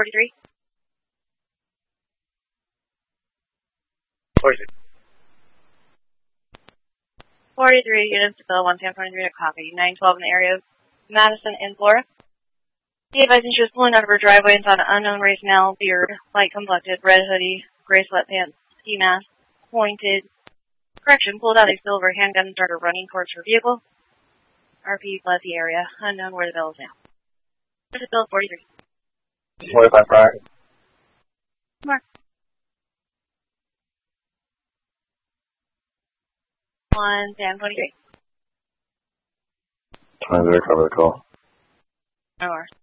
43. 43. 43 units to Bill 11043 to copy. 912 in the area of Madison and Flora. The advising she was pulling out of her driveway and saw an unknown race male, beard, light complected, red hoodie, gray sweatpants, ski mask, pointed. Correction, pulled out a silver handgun and started running towards her vehicle. RP fled the area, unknown where the bill is now. To Bill 43. 45 prior. Mark. 11043. 20 to cover the call. No worries.